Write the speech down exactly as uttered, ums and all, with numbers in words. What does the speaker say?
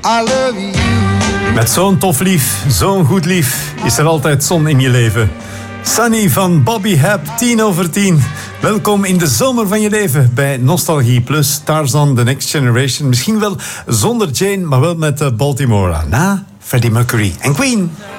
I love you. Met zo'n tof lief, zo'n goed lief, is er altijd zon in je leven. Sunny van Bobby Hebb, tien over tien. Welkom in de zomer van je leven bij Nostalgie Plus, Tarzan, The Next Generation. Misschien wel zonder Jane, maar wel met Baltimora. Na Freddie Mercury en Queen.